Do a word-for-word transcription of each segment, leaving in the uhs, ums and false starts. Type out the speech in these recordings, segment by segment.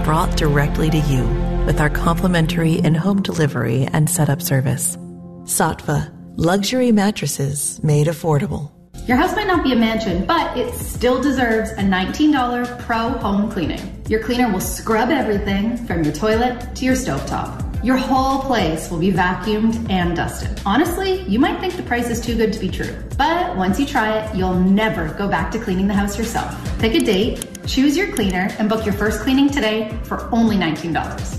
brought directly to you with our complimentary in-home delivery and setup service. Saatva, luxury mattresses made affordable. Your house might not be a mansion, but it still deserves a nineteen dollars pro home cleaning. Your cleaner will scrub everything from your toilet to your stovetop. Your whole place will be vacuumed and dusted. Honestly, you might think the price is too good to be true, but once you try it, you'll never go back to cleaning the house yourself. Pick a date, choose your cleaner, and book your first cleaning today for only nineteen dollars.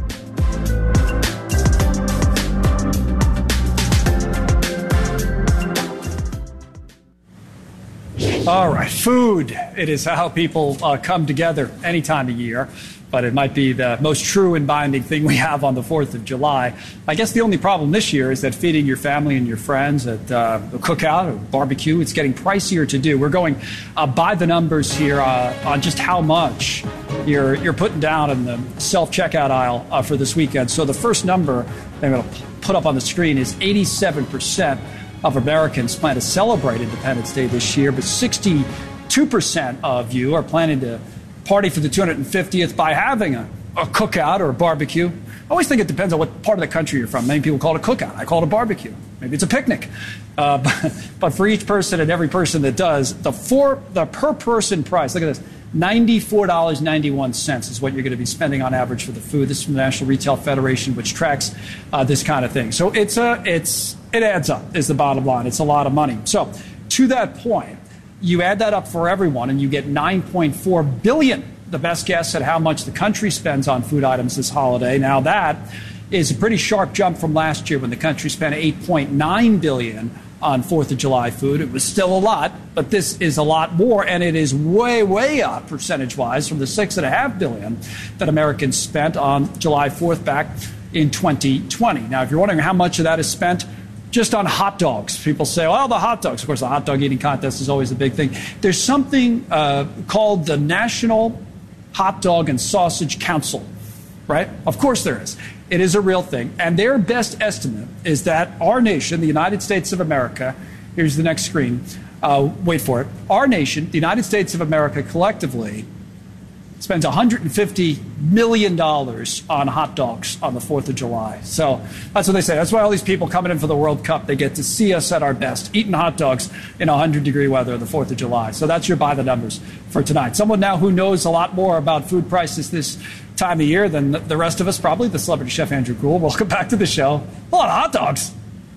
All right, food. It is how people uh, come together any time of year, but it might be the most true and binding thing we have on the fourth of July. I guess the only problem this year is that feeding your family and your friends at uh, a cookout or barbecue, it's getting pricier to do. We're going uh, by the numbers here uh, on just how much you're you're putting down in the self-checkout aisle uh, for this weekend. So the first number I'm going to put up on the screen is eighty-seven percent of Americans plan to celebrate Independence Day this year, but sixty-two percent of you are planning to party for the two hundred fiftieth by having a, a cookout or a barbecue. I always think it depends on what part of the country you're from. Many people call it a cookout. I call it a barbecue. Maybe it's a picnic. Uh, but, but for each person and every person that does, the four the per person price, look at this, ninety-four dollars and ninety-one cents is what you're going to be spending on average for the food. This is from the National Retail Federation, which tracks uh, this kind of thing. So it's a, it's it adds up, is the bottom line. It's a lot of money. So to that point, you add that up for everyone, and you get nine point four billion dollars, the best guess at how much the country spends on food items this holiday. Now that is a pretty sharp jump from last year when the country spent eight point nine billion dollars on fourth of July food. It was still a lot, but this is a lot more, and it is way, way up percentage-wise from the six point five billion dollars that Americans spent on July fourth back in twenty twenty. Now, if you're wondering how much of that is spent just on hot dogs, people say, well, the hot dogs. Of course, the hot dog eating contest is always a big thing. There's something uh, called the National Hot Dog and Sausage Council, right? Of course there is. It is a real thing. And their best estimate is that our nation, the United States of America, here's the next screen, uh, wait for it. Our nation, the United States of America collectively, spends one hundred fifty million dollars on hot dogs on the fourth of July. So that's what they say. That's why all these people coming in for the World Cup, they get to see us at our best, eating hot dogs in one hundred degree weather on the fourth of July. So that's your by the numbers for tonight. Someone now who knows a lot more about food prices this time of year than the rest of us, probably the celebrity chef Andrew Gould. Welcome back to the show. A lot of hot dogs.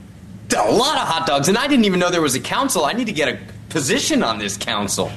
A lot of hot dogs, and I didn't even know there was a council. I need to get a position on this council.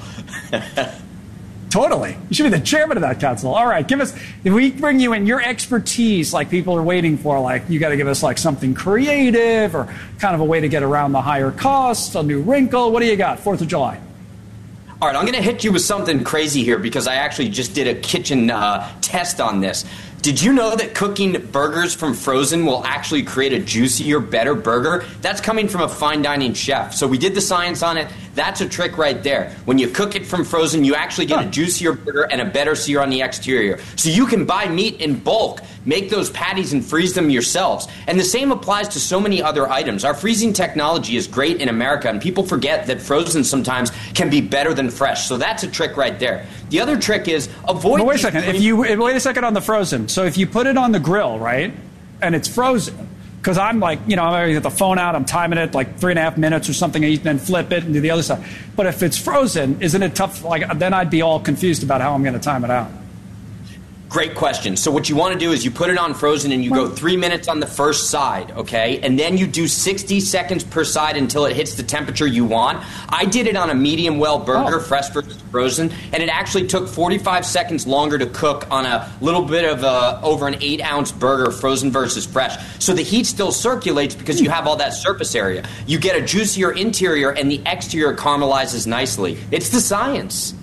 Totally. You should be the chairman of that council. All right, give us, if we bring you in your expertise like people are waiting for, like you got to give us like something creative or kind of a way to get around the higher costs, a new wrinkle. What do you got? fourth of July. All right, I'm going to hit you with something crazy here because I actually just did a kitchen uh, test on this. Did you know that cooking burgers from frozen will actually create a juicier, better burger? That's coming from a fine dining chef. So we did the science on it. That's a trick right there. When you cook it from frozen, you actually get huh. a juicier burger and a better sear on the exterior. So you can buy meat in bulk, make those patties and freeze them yourselves. And the same applies to so many other items. Our freezing technology is great in America, and people forget that frozen sometimes can be better than fresh. So that's a trick right there. The other trick is avoid... But wait a second. If you wait a second on the frozen. So if you put it on the grill, right, and it's frozen, because I'm like, you know, I'm going to get the phone out, I'm timing it like three and a half minutes or something, and then flip it and do the other side. But if it's frozen, isn't it tough? Like, then I'd be all confused about how I'm going to time it out. Great question. So what you want to do is you put it on frozen and you go three minutes on the first side, okay? And then you do sixty seconds per side until it hits the temperature you want. I did it on a medium well burger, oh. fresh versus frozen, and it actually took forty-five seconds longer to cook on a little bit of a, over an eight ounce burger, frozen versus fresh. So the heat still circulates because you have all that surface area. You get a juicier interior and the exterior caramelizes nicely. It's the science.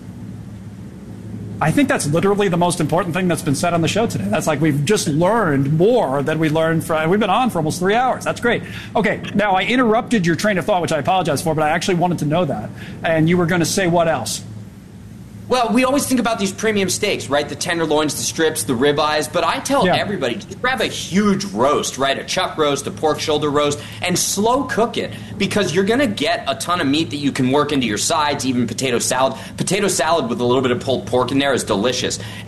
I think that's literally the most important thing that's been said on the show today. That's like we've just learned more than we learned from, we've been on for almost three hours. That's great. Okay, now I interrupted your train of thought, which I apologize for, but I actually wanted to know that. And you were going to say what else? Well, we always think about these premium steaks, right? The tenderloins, the strips, the ribeyes. But I tell yeah. everybody, just grab a huge roast, right? A chuck roast, a pork shoulder roast, and slow cook it because you're going to get a ton of meat that you can work into your sides, even potato salad. Potato salad with a little bit of pulled pork in there is delicious.